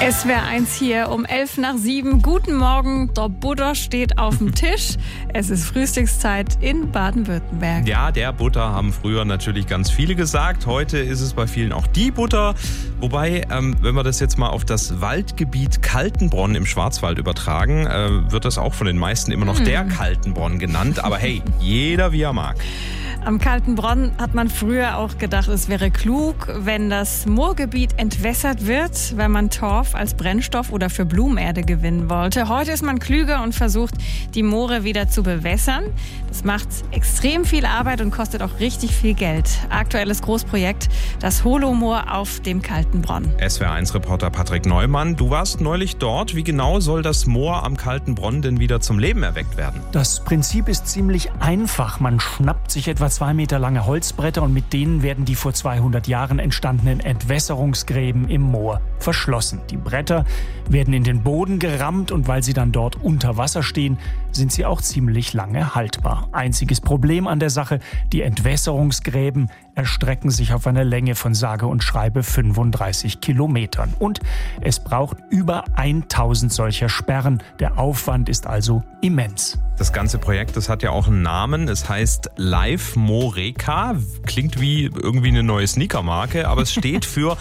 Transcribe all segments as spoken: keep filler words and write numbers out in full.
S W R eins hier um elf nach sieben. Guten Morgen, der Butter steht auf dem Tisch. Es ist Frühstückszeit in Baden-Württemberg. Ja, der Butter haben früher natürlich ganz viele gesagt. Heute ist es bei vielen auch die Butter. Wobei, ähm, wenn wir das jetzt mal auf das Waldgebiet Kaltenbronn im Schwarzwald übertragen, äh, wird das auch von den meisten immer noch hm. der Kaltenbronn genannt. Aber hey, jeder wie er mag. Am Kaltenbronn hat man früher auch gedacht, es wäre klug, wenn das Moorgebiet entwässert wird, weil man Torf als Brennstoff oder für Blumenerde gewinnen wollte. Heute ist man klüger und versucht, die Moore wieder zu bewässern. Das macht extrem viel Arbeit und kostet auch richtig viel Geld. Aktuelles Großprojekt, das Holomoor auf dem Kaltenbronn. S W R eins Reporter Patrick Neumann, du warst neulich dort. Wie genau soll das Moor am Kaltenbronn denn wieder zum Leben erweckt werden? Das Prinzip ist ziemlich einfach. Man schnappt sich etwa zwei Meter lange Holzbretter und mit denen werden die vor zweihundert Jahren entstandenen Entwässerungsgräben im Moor verschlossen. Die Bretter werden in den Boden gerammt und weil sie dann dort unter Wasser stehen, sind sie auch ziemlich lange haltbar. Einziges Problem an der Sache, die Entwässerungsgräben erstrecken sich auf eine Länge von sage und schreibe fünfunddreißig Kilometern. Und es braucht über tausend solcher Sperren. Der Aufwand ist also immens. Das ganze Projekt, das hat ja auch einen Namen. Es heißt Live Mooreka. Klingt wie irgendwie eine neue Sneakermarke, aber es steht für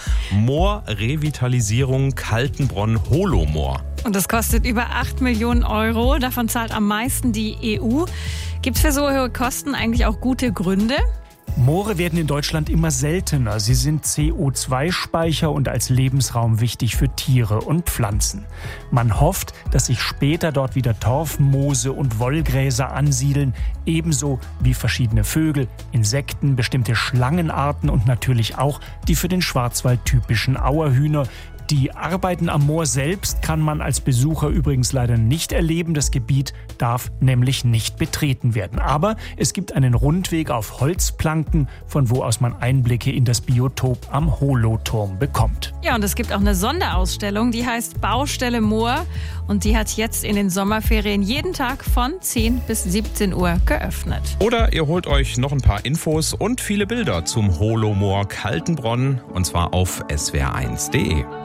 Moorrevitalisierung Kaltenbronn Holomoor. Und das kostet über acht Millionen Euro. Davon zahlt am meisten die E U. Gibt es für so hohe Kosten eigentlich auch gute Gründe? Moore werden in Deutschland immer seltener. Sie sind C O zwei Speicher und als Lebensraum wichtig für Tiere und Pflanzen. Man hofft, dass sich später dort wieder Torf, Moose und Wollgräser ansiedeln, ebenso wie verschiedene Vögel, Insekten, bestimmte Schlangenarten und natürlich auch die für den Schwarzwald typischen Auerhühner. Die Arbeiten am Moor selbst kann man als Besucher übrigens leider nicht erleben. Das Gebiet darf nämlich nicht betreten werden. Aber es gibt einen Rundweg auf Holzplanken, von wo aus man Einblicke in das Biotop am Holoturm bekommt. Ja, und es gibt auch eine Sonderausstellung, die heißt Baustelle Moor. Und die hat jetzt in den Sommerferien jeden Tag von zehn bis siebzehn Uhr geöffnet. Oder ihr holt euch noch ein paar Infos und viele Bilder zum Holomoor Kaltenbronn. Und zwar auf S W R eins punkt de.